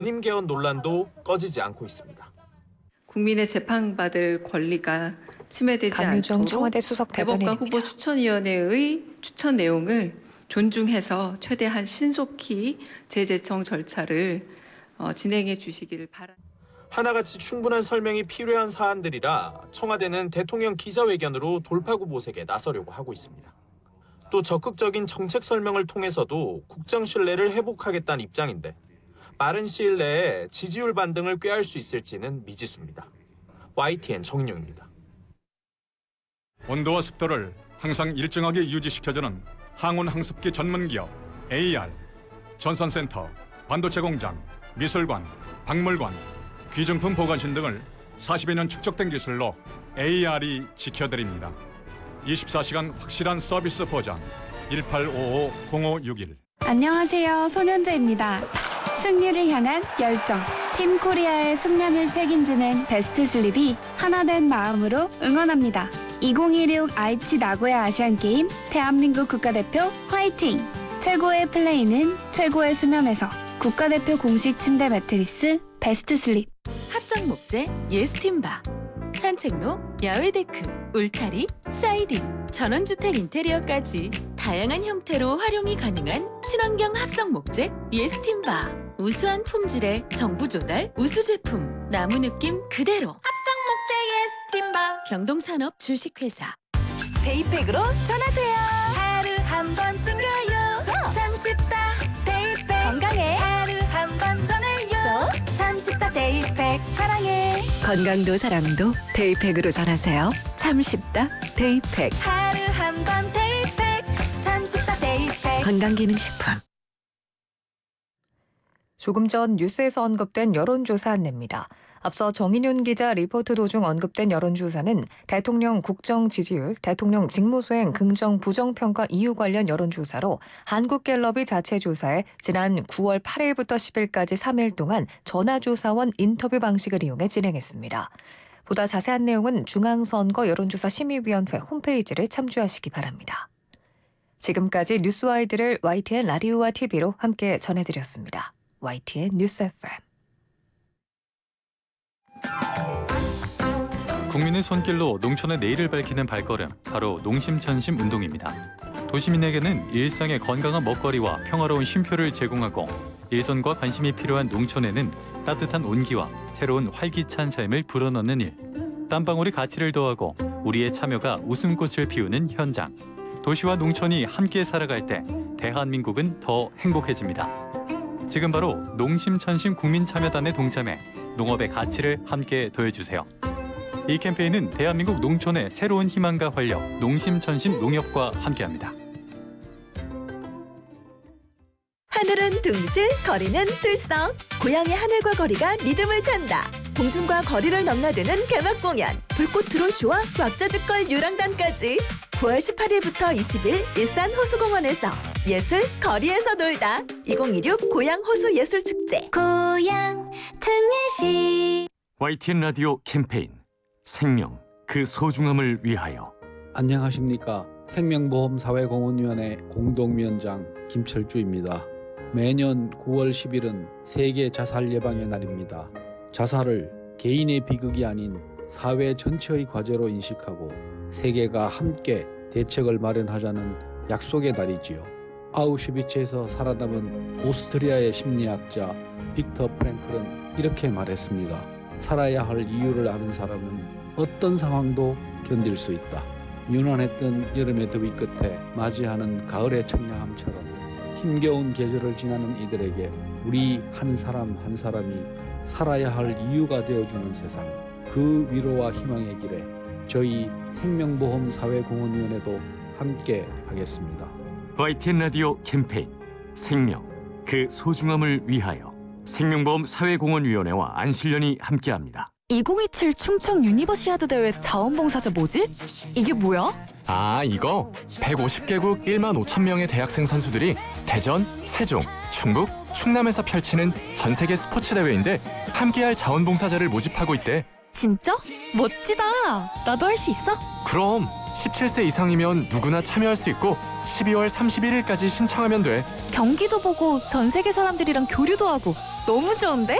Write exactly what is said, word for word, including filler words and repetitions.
선임 개헌 논란도 꺼지지 않고 있습니다. 국민의 재판받을 권리가 침해되지 강유정 않도록 청와대 수석 대법관 대변인입니다. 후보 추천위원회의 추천 내용을 존중해서 최대한 신속히 재제청 절차를 어, 진행해 주시기를 바랍니다. 하나같이 충분한 설명이 필요한 사안들이라 청와대는 대통령 기자회견으로 돌파구 모색에 나서려고 하고 있습니다. 또 적극적인 정책 설명을 통해서도 국정 신뢰를 회복하겠다는 입장인데 빠른 시일 내에 지지율 반등을 꾀할 수 있을지는 미지수입니다. 와이티엔 정인용입니다. 온도와 습도를 항상 일정하게 유지시켜주는 항온항습기 전문기업 에이알, 전선센터, 반도체 공장, 미술관, 박물관, 귀중품 보관실 등을 사십여 년 축적된 기술로 에이알이 지켜드립니다. 이십사 시간 확실한 서비스 보장 일팔오오 공오육일. 안녕하세요. 손현재입니다. 승리를 향한 열정. 팀 코리아의 숙면을 책임지는 베스트 슬립이 하나된 마음으로 응원합니다. 이천이십육 아이치 나고야 아시안게임 대한민국 국가대표 화이팅! 최고의 플레이는 최고의 수면에서. 국가대표 공식 침대 매트리스 베스트 슬립. 합성 목재 예스팀바, 산책로, 야외 데크, 울타리, 사이딩, 전원주택 인테리어까지 다양한 형태로 활용이 가능한 친환경 합성 목재 예스팀바. 우수한 품질의 정부 조달 우수 제품, 나무 느낌 그대로. 합성 목재 예스팀바. 경동산업 주식회사. 데이팩으로 전하세요. 하루 한 번쯤 가요. 참 쉽다. 데이팩. 건강해. 하루 한 번 전해요. 참 쉽다. 데이팩. 사랑해. 건강도 사랑도 데이팩으로 전하세요. 참 쉽다. 데이팩. 하루 한 번 데이팩. 참 쉽다. 데이팩. 건강기능식품. 조금 전 뉴스에서 언급된 여론조사 안내입니다. 앞서 정인윤 기자 리포트 도중 언급된 여론조사는 대통령 국정 지지율, 대통령 직무수행 긍정 부정평가 이유 관련 여론조사로 한국갤럽이 자체 조사해 지난 구월 팔일부터 십일까지 삼 일 동안 전화조사원 인터뷰 방식을 이용해 진행했습니다. 보다 자세한 내용은 중앙선거 여론조사 심의위원회 홈페이지를 참조하시기 바랍니다. 지금까지 뉴스와이드를 와이티엔 라디오와 티비로 함께 전해드렸습니다. 와이티엔 뉴스 에프엠. 국민의 손길로 농촌의 내일을 밝히는 발걸음, 바로 농심천심 운동입니다. 도시민에게는 일상의 건강한 먹거리와 평화로운 쉼표를 제공하고 일손과 관심이 필요한 농촌에는 따뜻한 온기와 새로운 활기찬 삶을 불어넣는 일. 땀방울이 가치를 더하고 우리의 참여가 웃음꽃을 피우는 현장. 도시와 농촌이 함께 살아갈 때 대한민국은 더 행복해집니다. 지금 바로 농심천심 국민참여단에 동참해 농업의 가치를 함께 더해주세요. 이 캠페인은 대한민국 농촌의 새로운 희망과 활력, 농심천심 농협과 함께합니다. 하늘은 둥실, 거리는 들썩. 고향의 하늘과 거리가 리듬을 탄다. 공중과 거리를 넘나드는 개막 공연, 불꽃 드론쇼와 왁자지껄 유랑단까지 구월 십팔일부터 이십일 일산 호수공원에서 예술 거리에서 놀다. 이천이십육 고양 호수 예술 축제. 고향 특례시. 와이티엔 라디오 캠페인 생명 그 소중함을 위하여. 안녕하십니까. 생명보험사회공헌위원회 공동위원장 김철주입니다. 매년 구월 십일은 세계 자살 예방의 날입니다. 자살을 개인의 비극이 아닌 사회 전체의 과제로 인식하고 세계가 함께 대책을 마련하자는 약속의 날이지요. 아우슈비츠에서 살아남은 오스트리아의 심리학자 빅터 프랭클은 이렇게 말했습니다. 살아야 할 이유를 아는 사람은 어떤 상황도 견딜 수 있다. 유난했던 여름의 더위 끝에 맞이하는 가을의 청량함처럼 힘겨운 계절을 지나는 이들에게 우리 한 사람 한 사람이 살아야 할 이유가 되어주는 세상, 그 위로와 희망의 길에 저희 생명보험사회공헌위원회도 함께 하겠습니다. 와이티엔 라디오 캠페인 생명 그 소중함을 위하여 생명보험사회공헌위원회와 안실련이 함께합니다. 이천이십칠 충청 유니버시아드 대회 자원봉사자 뭐지? 이게 뭐야? 아, 이거 백오십 개국 일만 오천 명의 대학생 선수들이 대전, 세종, 충북, 충남에서 펼치는 전세계 스포츠 대회인데 함께할 자원봉사자를 모집하고 있대. 진짜? 멋지다. 나도 할 수 있어? 그럼 십칠 세 이상이면 누구나 참여할 수 있고 십이월 삼십일일까지 신청하면 돼. 경기도 보고 전 세계 사람들이랑 교류도 하고 너무 좋은데?